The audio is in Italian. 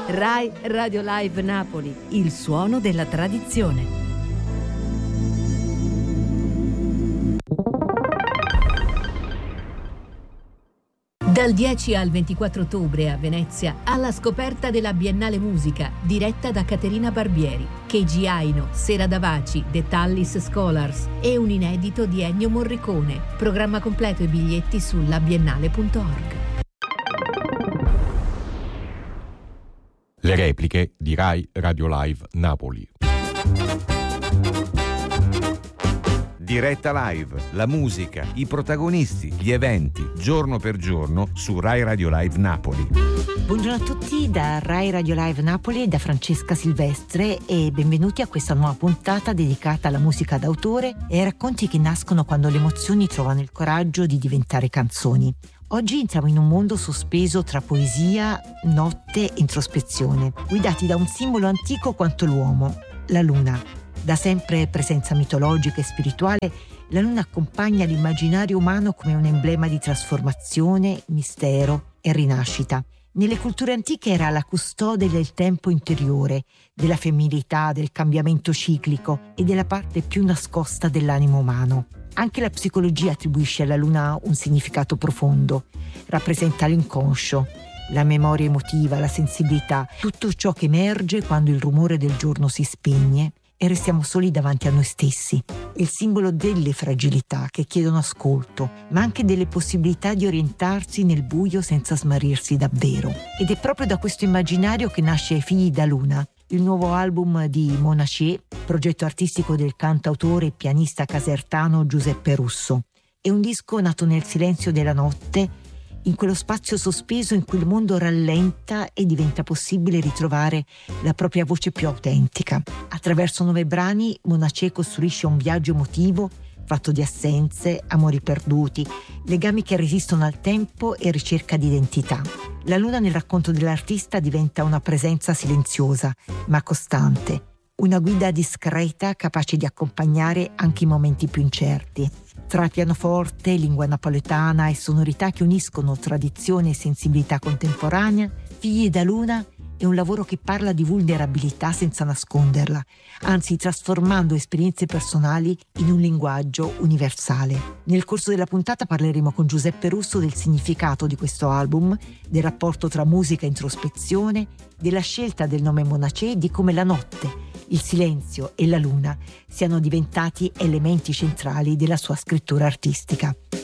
Rai Radio Live Napoli, il suono della tradizione. Dal 10 al 24 ottobre a Venezia, alla scoperta della Biennale Musica, diretta da Caterina Barbieri, Keiji Aino, Sera Davaci, The Tallis Scholars e un inedito di Ennio Morricone. Programma completo e biglietti su labiennale.org. Le repliche di Rai Radio Live Napoli. Diretta live, la musica, i protagonisti, gli eventi, giorno per giorno su Rai Radio Live Napoli. Buongiorno a tutti da Rai Radio Live Napoli e da Francesca Silvestre e benvenuti a questa nuova puntata dedicata alla musica d'autore e ai racconti che nascono quando le emozioni trovano il coraggio di diventare canzoni. Oggi entriamo in un mondo sospeso tra poesia, notte e introspezione, guidati da un simbolo antico quanto l'uomo, la luna. Da sempre presenza mitologica e spirituale, la luna accompagna l'immaginario umano come un emblema di trasformazione, mistero e rinascita. Nelle culture antiche era la custode del tempo interiore, della femminilità, del cambiamento ciclico e della parte più nascosta dell'animo umano. Anche la psicologia attribuisce alla luna un significato profondo. Rappresenta l'inconscio, la memoria emotiva, la sensibilità, tutto ciò che emerge quando il rumore del giorno si spegne e restiamo soli davanti a noi stessi. È il simbolo delle fragilità che chiedono ascolto, ma anche delle possibilità di orientarsi nel buio senza smarrirsi davvero. Ed è proprio da questo immaginario che nasce Figli da Luna, il nuovo album di Monachè, progetto artistico del cantautore e pianista casertano Giuseppe Russo. È un disco nato nel silenzio della notte, in quello spazio sospeso in cui il mondo rallenta e diventa possibile ritrovare la propria voce più autentica. Attraverso 9 brani, Monachè costruisce un viaggio emotivo fatto di assenze, amori perduti, legami che resistono al tempo e ricerca di identità. La luna nel racconto dell'artista diventa una presenza silenziosa, ma costante. Una guida discreta capace di accompagnare anche i momenti più incerti. Tra pianoforte, lingua napoletana e sonorità che uniscono tradizione e sensibilità contemporanea, Figli da Luna è un lavoro che parla di vulnerabilità senza nasconderla, anzi trasformando esperienze personali in un linguaggio universale. Nel corso della puntata parleremo con Giuseppe Russo del significato di questo album, del rapporto tra musica e introspezione, della scelta del nome Monachè e di come la notte, il silenzio e la luna siano diventati elementi centrali della sua scrittura artistica.